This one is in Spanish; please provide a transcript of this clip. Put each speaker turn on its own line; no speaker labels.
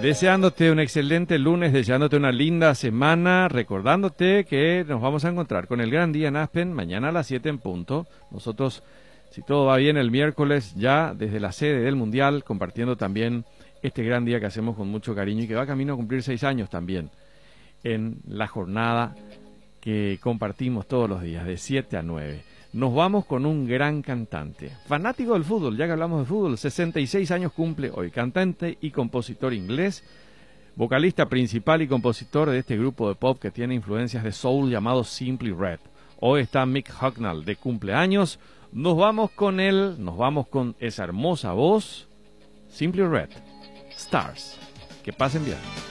Deseándote un excelente lunes, deseándote una linda semana, recordándote que nos vamos a encontrar con el gran día en Aspen mañana a las 7 en punto. Nosotros, si todo va bien, el miércoles ya desde la sede del Mundial, compartiendo también este gran día que hacemos con mucho cariño y que va camino a cumplir 6 años también en la jornada que compartimos todos los días, de 7 a 9. Nos vamos con un gran cantante, fanático del fútbol, ya que hablamos de fútbol, 66 años cumple hoy, cantante y compositor inglés, vocalista principal y compositor de este grupo de pop que tiene influencias de soul llamado Simply Red. Hoy está Mick Hucknall de cumpleaños, nos vamos con él, nos vamos con esa hermosa voz, Simply Red, Stars. Que pasen bien.